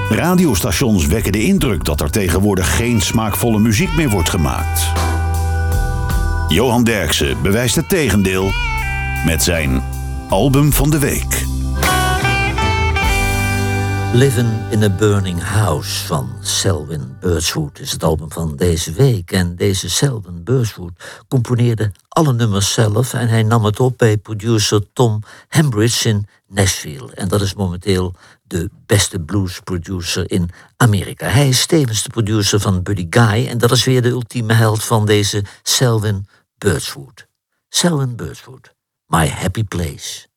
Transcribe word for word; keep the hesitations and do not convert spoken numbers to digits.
Radiostations wekken de indruk dat er tegenwoordig geen smaakvolle muziek meer wordt gemaakt. Johan Derksen bewijst het tegendeel met zijn album van de week. Living in a Burning House van Selwyn Birchwood is het album van deze week. En deze Selwyn Birchwood componeerde alle nummers zelf en hij nam het op bij producer Tom Hembridge in Nashville. En dat is momenteel de beste bluesproducer in Amerika. Hij is tevens de producer van Buddy Guy en dat is weer de ultieme held van deze Selwyn Birchwood. Selwyn Birchwood, My Happy Place.